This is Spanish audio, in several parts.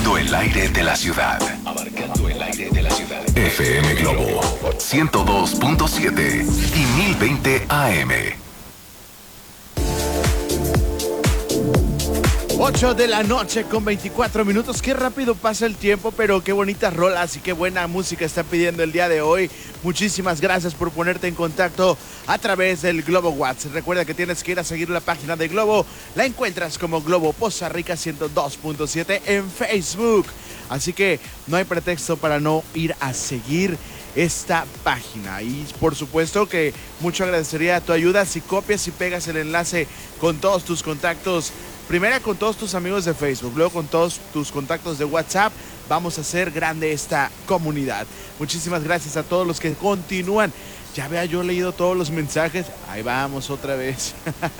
Abarcando el aire de la ciudad. Abarcando el aire de la ciudad. FM Globo 102.7 y 1020 AM. 8 de la noche con 24 minutos. Qué rápido pasa el tiempo, pero qué bonitas rolas y qué buena música está pidiendo el día de hoy. Muchísimas gracias por ponerte en contacto a través del Globo WhatsApp. Recuerda que tienes que ir a seguir la página de Globo. La encuentras como Globo Poza Rica 102.7 en Facebook. Así que no hay pretexto para no ir a seguir esta página. Y por supuesto que mucho agradecería tu ayuda si copias y pegas el enlace con todos tus contactos. Primero con todos tus amigos de Facebook, luego con todos tus contactos de WhatsApp. Vamos a hacer grande esta comunidad. Muchísimas gracias a todos los que continúan. Ya vea, yo he leído todos los mensajes. Ahí vamos otra vez.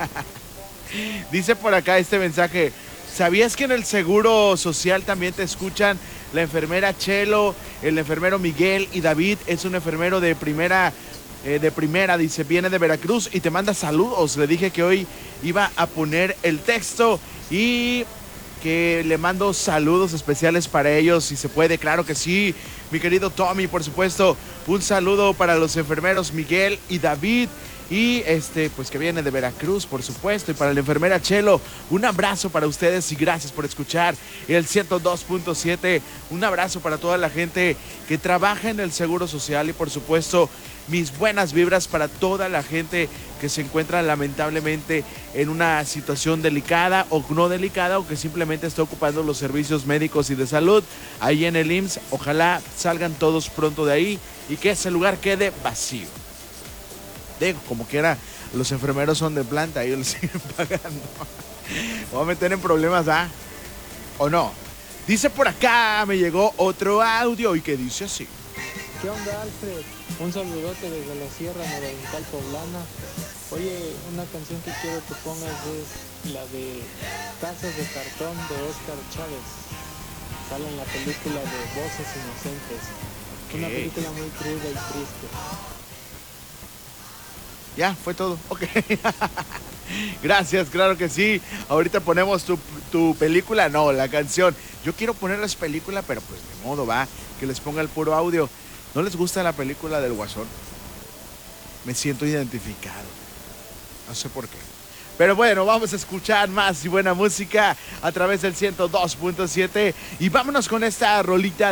Dice por acá este mensaje: ¿sabías que en el Seguro Social también te escuchan la enfermera Chelo, el enfermero Miguel y David? Es un enfermero de primera, dice, viene de Veracruz y te manda saludos. Le dije que hoy iba a poner el texto y que le mando saludos especiales para ellos, si se puede. Claro que sí, mi querido Tommy, por supuesto. Un saludo para los enfermeros Miguel y David. Y pues que viene de Veracruz, por supuesto. Y para la enfermera Chelo, un abrazo para ustedes y gracias por escuchar el 102.7. Un abrazo para toda la gente que trabaja en el Seguro Social y por supuesto mis buenas vibras para toda la gente que se encuentra lamentablemente en una situación delicada o no delicada, o que simplemente está ocupando los servicios médicos y de salud ahí en el IMSS. Ojalá salgan todos pronto de ahí y que ese lugar quede vacío. Digo, como quiera, los enfermeros son de planta, ellos les siguen pagando. Voy a meter en problemas, ¿ah? ¿O no? Dice por acá, me llegó otro audio y que dice así. ¿Qué onda, Alfred? Un saludote desde la Sierra Nororiental Poblana. Oye, una canción que quiero que pongas es la de Casas de Cartón de Oscar Chávez. Sale en la película de Voces Inocentes. Una película muy cruda y triste. Ya, fue todo. Ok. Gracias, claro que sí. Ahorita ponemos tu película, no, la canción. Yo quiero ponerles película, pero pues de modo, va, que les ponga el puro audio. ¿No les gusta la película del Guasón? Me siento identificado. No sé por qué. Pero bueno, vamos a escuchar más y buena música a través del 102.7. Y vámonos con esta rolita